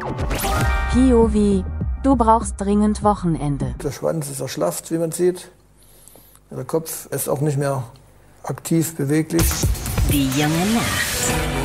POV, du brauchst dringend Wochenende. Der Schwanz ist erschlafft, wie man sieht. Der Kopf ist auch nicht mehr aktiv beweglich. Die junge Nacht.